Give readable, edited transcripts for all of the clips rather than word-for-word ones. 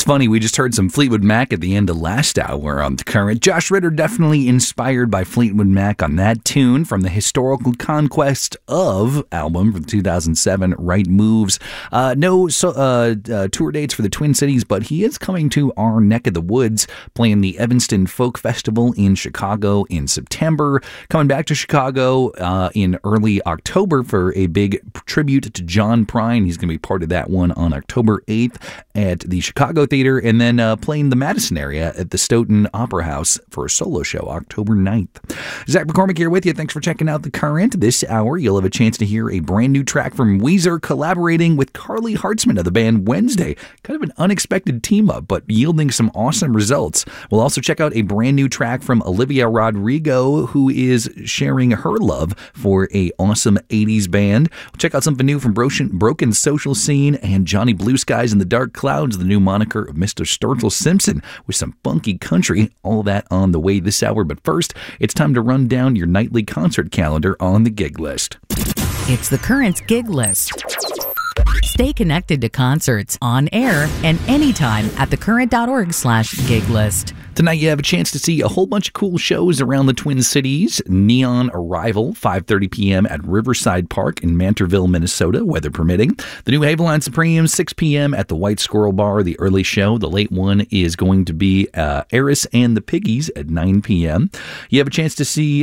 funny, we just heard some Fleetwood Mac at the end of last hour on The Current. Josh Ritter definitely inspired by Fleetwood Mac on that tune from the Historical Conquest of album from 2007, Right Moves. No tour dates for the Twin Cities, but he is coming to our neck of the woods, playing the Evanston Folk Festival in Chicago in September. Coming back to Chicago in early October for a big tribute to John Prine. He's going to be part of that one on October 8th at the Chicago Theater, and then playing the Madison area at the Stoughton Opera House for a solo show October 9th. Zach McCormick here with you. Thanks for checking out The Current. This hour, you'll have a chance to hear a brand new track from Weezer collaborating with Carly Hartzman of the band Wednesday. Kind of an unexpected team up, but yielding some awesome results. We'll also check out a brand new track from Olivia Rodrigo, who is sharing her love for a awesome 80s band. We'll check out something new from Broken Social Scene and Johnny Blue Skies in the Dark Clouds, the new moniker of Mr. Sturgill Simpson, with some funky country. All that on the way this hour. But first, it's time to run down your nightly concert calendar on the gig list. It's The Current's gig list. Stay connected to concerts on air and anytime at thecurrent.org/gig list. Tonight you have a chance to see a whole bunch of cool shows around the Twin Cities. Neon Arrival, 5:30 p.m. at Riverside Park in Mantorville, Minnesota, weather permitting. The new Haveline Supremes, 6 p.m. at the White Squirrel Bar, the early show. The late one is going to be Eris and the Piggies at 9 p.m. You have a chance to see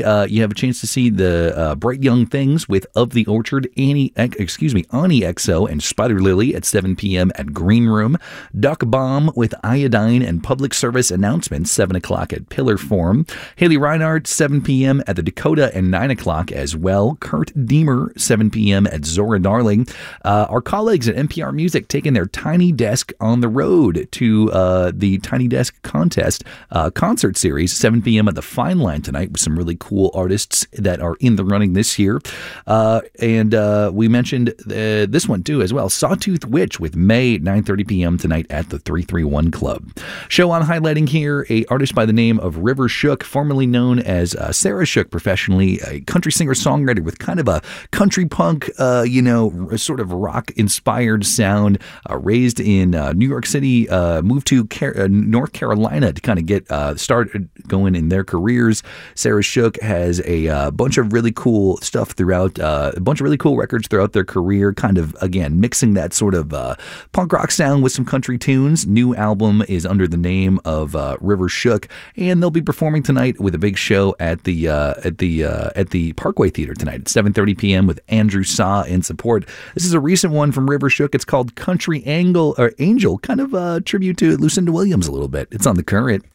the Bright Young Things with Of the Orchard, Ani XO and Spider Lily at 7 p.m. at Green Room. Duck Bomb with Iodine and Public Service Announcements, 7 o'clock at Pillar Forum. Haley Reinhardt, 7 p.m. at the Dakota and 9 o'clock as well. Kurt Deemer, 7 p.m. at Zora Darling. Our colleagues at NPR Music taking their Tiny Desk on the road to the Tiny Desk Contest concert series, 7 p.m. at the Fine Line tonight with some really cool artists that are in the running this year. And we mentioned this one too as well, Sawtooth Witch with May, 9:30 p.m. tonight at the 331 Club. Show I'm highlighting here a artist by the name of River Shook, formerly known as Sarah Shook professionally, a country singer-songwriter with kind of a country punk, sort of rock-inspired sound, raised in New York City, moved to North Carolina to kind of get started going in their careers. Sarah Shook has a bunch of really cool stuff throughout, a bunch of really cool records throughout their career, kind of, again, mixing that sort of punk rock sound with some country tunes. New album is under the name of River Shook, and they'll be performing tonight with a big show at the Parkway Theater tonight at 7:30 p.m. with Andrew Saw in support. This is a recent one from River Shook. It's called Country Angel, kind of a tribute to Lucinda Williams a little bit. It's on The Current.